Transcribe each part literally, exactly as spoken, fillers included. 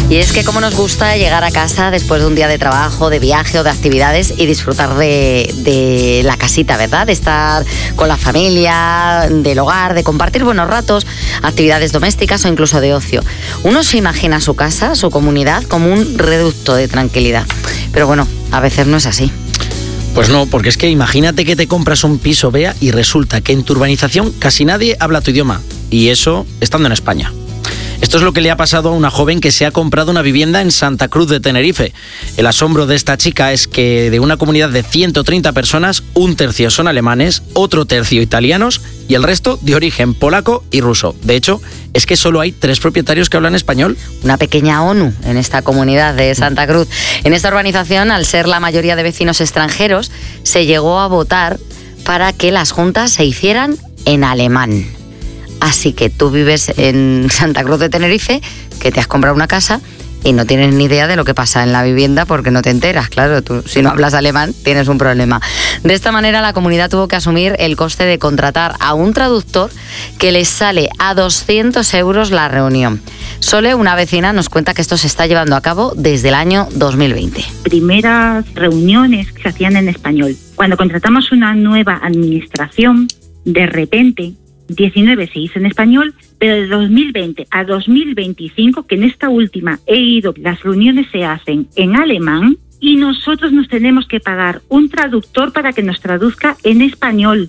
Y es que cómo nos gusta llegar a casa después de un día de trabajo, de viaje o de actividades y disfrutar de, de la casita, ¿verdad? De estar con la familia, del hogar, de compartir buenos ratos, actividades domésticas o incluso de ocio. Uno se imagina su casa, su comunidad, como un reducto de tranquilidad. Pero bueno, a veces no es así. Pues no, porque es que imagínate que te compras un piso, Bea, y resulta que en tu urbanización casi nadie habla tu idioma. Y eso estando en España. Esto es lo que le ha pasado a una joven que se ha comprado una vivienda en Santa Cruz de Tenerife. El asombro de esta chica es que de una comunidad de ciento treinta personas, un tercio son alemanes, otro tercio italianos y el resto de origen polaco y ruso. De hecho, es que solo hay tres propietarios que hablan español. Una pequeña ONU en esta comunidad de Santa Cruz. En esta urbanización, al ser la mayoría de vecinos extranjeros, se llegó a votar para que las juntas se hicieran en alemán. Así que tú vives en Santa Cruz de Tenerife, que te has comprado una casa y no tienes ni idea de lo que pasa en la vivienda porque no te enteras. Claro, tú si no hablas alemán tienes un problema. De esta manera la comunidad tuvo que asumir el coste de contratar a un traductor que les sale a doscientos euros la reunión. Sole, una vecina, nos cuenta que esto se está llevando a cabo desde el año dos mil veinte. Primeras reuniones que se hacían en español. Cuando contratamos una nueva administración, de repente diecinueve se hizo en español, pero de dos mil veinte a dos mil veinticinco, que en esta última he ido, las reuniones se hacen en alemán y nosotros nos tenemos que pagar un traductor para que nos traduzca en español.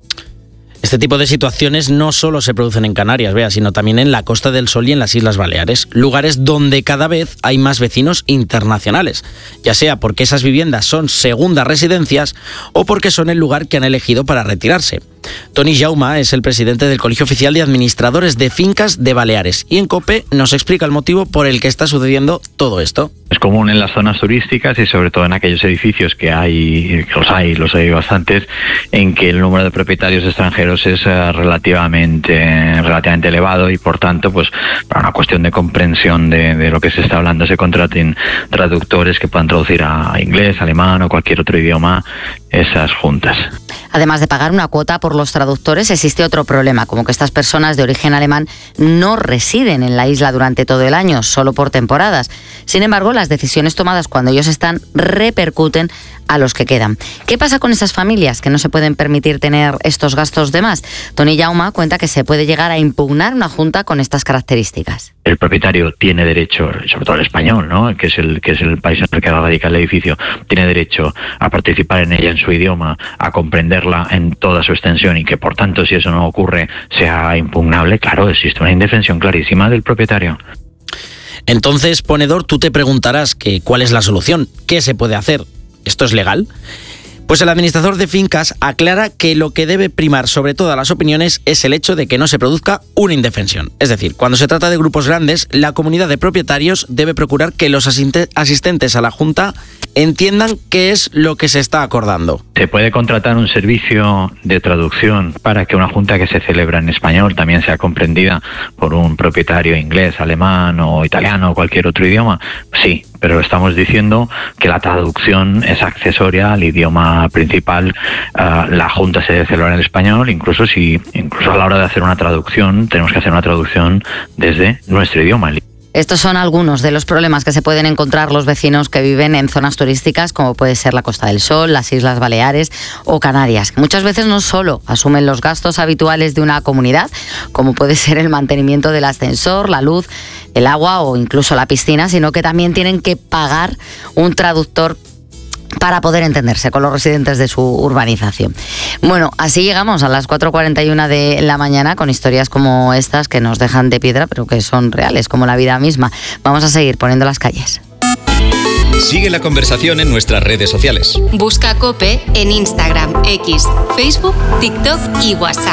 Este tipo de situaciones no solo se producen en Canarias, Bea, sino también en la Costa del Sol y en las Islas Baleares, lugares donde cada vez hay más vecinos internacionales, ya sea porque esas viviendas son segundas residencias o porque son el lugar que han elegido para retirarse. Toni Jauma es el presidente del Colegio Oficial de Administradores de Fincas de Baleares y en COPE nos explica el motivo por el que está sucediendo todo esto. Es común en las zonas turísticas y sobre todo en aquellos edificios que hay, que los hay, los hay bastantes, en que el número de propietarios extranjeros es uh, relativamente relativamente elevado y por tanto, pues para una cuestión de comprensión de, de lo que se está hablando, se contraten traductores que puedan traducir a inglés, alemán o cualquier otro idioma esas juntas. Además de pagar una cuota por los traductores, existe otro problema, como que estas personas de origen alemán no residen en la isla durante todo el año, solo por temporadas. Sin embargo, las decisiones tomadas cuando ellos están repercuten a los que quedan. ¿Qué pasa con esas familias que no se pueden permitir tener estos gastos de más? Toni Jauma cuenta que se puede llegar a impugnar una junta con estas características. El propietario tiene derecho, sobre todo el español, ¿no?, que es el que es el país en el que radica el edificio, tiene derecho a participar en ella en su idioma, a comprenderla en toda su extensión y que por tanto, si eso no ocurre, sea impugnable. Claro, existe una indefensión clarísima del propietario. Entonces, ponedor, tú te preguntarás que ¿cuál es la solución? ¿Qué se puede hacer? ¿Esto es legal? Pues el administrador de fincas aclara que lo que debe primar sobre todas las opiniones es el hecho de que no se produzca una indefensión. Es decir, cuando se trata de grupos grandes, la comunidad de propietarios debe procurar que los asistentes a la junta entiendan qué es lo que se está acordando. Se puede contratar un servicio de traducción para que una junta que se celebra en español también sea comprendida por un propietario inglés, alemán o italiano o cualquier otro idioma. Sí, pero estamos diciendo que la traducción es accesoria al idioma principal. Uh, la junta se debe celebrar en español, incluso si incluso a la hora de hacer una traducción tenemos que hacer una traducción desde nuestro idioma. Estos son algunos de los problemas que se pueden encontrar los vecinos que viven en zonas turísticas como puede ser la Costa del Sol, las Islas Baleares o Canarias. Muchas veces no solo asumen los gastos habituales de una comunidad, como puede ser el mantenimiento del ascensor, la luz, el agua o incluso la piscina, sino que también tienen que pagar un traductor para poder entenderse con los residentes de su urbanización. Bueno, así llegamos a las cuatro cuarenta y una de la mañana con historias como estas que nos dejan de piedra, pero que son reales, como la vida misma. Vamos a seguir poniendo las calles. Sigue la conversación en nuestras redes sociales. Busca COPE en Instagram, X, Facebook, TikTok y WhatsApp.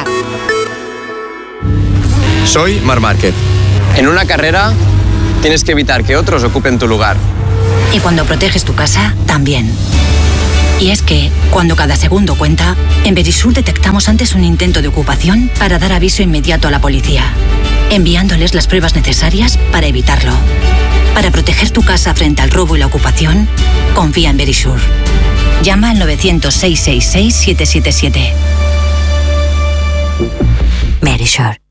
Soy Marc Márquez. En una carrera tienes que evitar que otros ocupen tu lugar. Y cuando proteges tu casa, también. Y es que, cuando cada segundo cuenta, en Verisur detectamos antes un intento de ocupación para dar aviso inmediato a la policía, enviándoles las pruebas necesarias para evitarlo. Para proteger tu casa frente al robo y la ocupación, confía en Verisur. Llama al novecientos, seiscientos sesenta y seis, siete siete siete. Verisur.